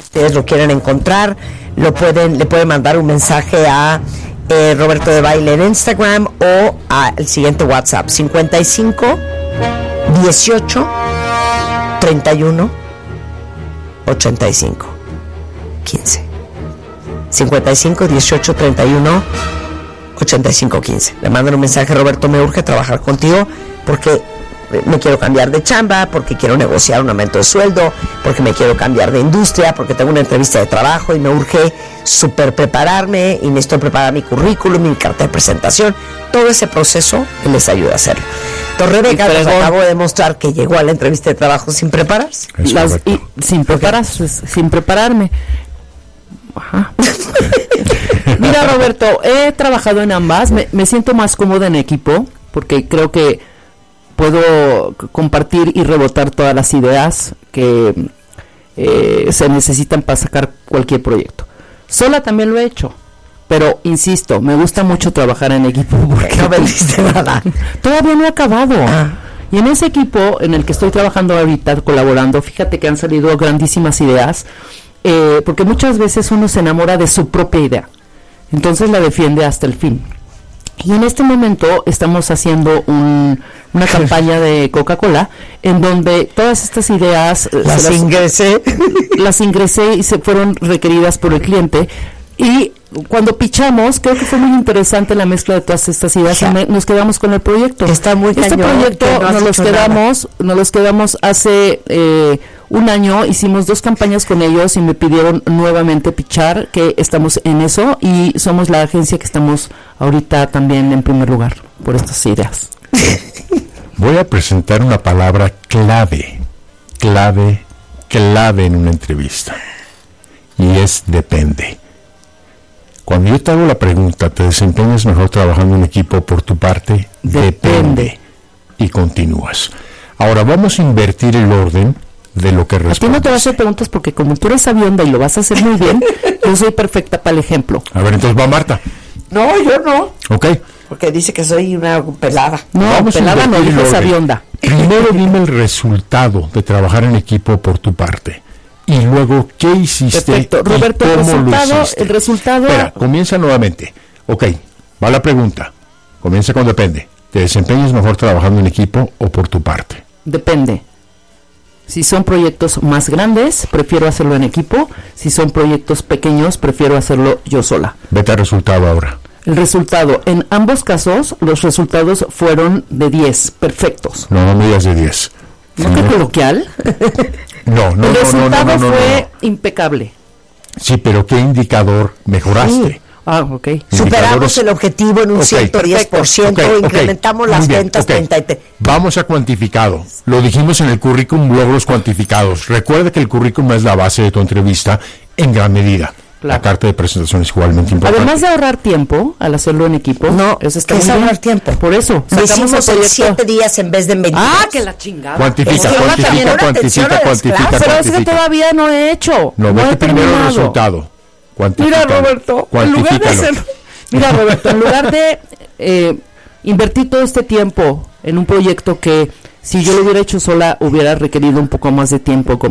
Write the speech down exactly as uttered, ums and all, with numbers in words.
ustedes lo quieren encontrar, lo pueden, le pueden mandar un mensaje a eh, Roberto de Baile en Instagram o al siguiente WhatsApp cincuenta y cinco dieciocho treinta y uno ochenta y cinco quince. cincuenta y cinco dieciocho treinta y uno ochenta y cinco quince. Le mandan un mensaje: Roberto, me urge trabajar contigo porque me quiero cambiar de chamba, porque quiero negociar un aumento de sueldo, porque me quiero cambiar de industria, porque tengo una entrevista de trabajo y me urge súper prepararme y necesito preparar mi currículum, mi carta de presentación. Todo ese proceso les ayuda a hacerlo. Entonces Rebeca nos acabó de demostrar que llegó a la entrevista de trabajo sin prepararse. Las, y, sin prepararse, sin prepararme. Ajá. Mira, Roberto, he trabajado en ambas, me, me siento más cómoda en equipo porque creo que puedo compartir y rebotar todas las ideas que eh, se necesitan para sacar cualquier proyecto. Sola también lo he hecho, pero insisto, me gusta mucho trabajar en equipo porque no vendiste nada. Todavía no he acabado. Ah. Y en ese equipo en el que estoy trabajando ahorita, colaborando, fíjate que han salido grandísimas ideas, eh, porque muchas veces uno se enamora de su propia idea, entonces la defiende hasta el fin. Y en este momento estamos haciendo un, una campaña de Coca-Cola en donde todas estas ideas las, las ingresé las ingresé y se fueron requeridas por el cliente. Y cuando pichamos, creo que fue muy interesante la mezcla de todas estas ideas, yeah. y me, nos quedamos con el proyecto. Está muy Este cañón, proyecto no nos los quedamos, nada. nos los quedamos hace eh, un año, hicimos dos campañas con ellos y me pidieron nuevamente pichar, que estamos en eso y somos la agencia que estamos ahorita también en primer lugar por estas ideas. Voy a presentar una palabra clave, clave, clave en una entrevista, y es depende. Cuando yo te hago la pregunta, ¿te desempeñas mejor trabajando en equipo por tu parte? Depende. Depende. Y continúas. Ahora vamos a invertir el orden de lo que respondes. A ti no te vas a hacer preguntas porque como tú eres sabionda y lo vas a hacer muy bien, yo soy perfecta para el ejemplo. A ver, entonces va Marta. No, yo no. Ok. Porque dice que soy una pelada. No, vamos pelada no, dijo sabionda. Primero dime el resultado de trabajar en equipo por tu parte. Y luego, ¿qué hiciste? Perfecto. Roberto, y el cómo resultado, lo hiciste? el resultado... Espera, comienza nuevamente. Ok, va la pregunta. Comienza con depende. ¿Te desempeñas mejor trabajando en equipo o por tu parte? Depende. Si son proyectos más grandes, prefiero hacerlo en equipo. Si son proyectos pequeños, prefiero hacerlo yo sola. Vete al resultado ahora. El resultado, en ambos casos, los resultados fueron de diez, perfectos. No, no me digas de diez. ¿No que coloquial? No, no, el no, resultado no, no, no, fue no. impecable. Sí, pero ¿qué indicador mejoraste? Sí. Ah, ok. Superamos el objetivo en un okay. ciento diez por ciento, okay, incrementamos okay. las bien, ventas okay. treinta y tres. Vamos a cuantificado. Lo dijimos en el currículum, logros cuantificados. Recuerda que el currículum es la base de tu entrevista en gran medida. Claro. La carta de presentación es igualmente importante. Además de ahorrar tiempo al hacerlo en equipo, no, eso está es muy ahorrar bien. tiempo. Por eso, lo hicimos en siete días en vez de en veintidós. Ah, que la chingada. Cuantifica, cuantifica, cuantifica, cuantifica. Pero es que todavía no he hecho. No, no vete he primero el terminado. resultado. Mira, Roberto, en lugar de hacerlo, mira, Roberto, en lugar de eh, invertir todo este tiempo en un proyecto que si yo lo hubiera hecho sola hubiera requerido un poco más de tiempo,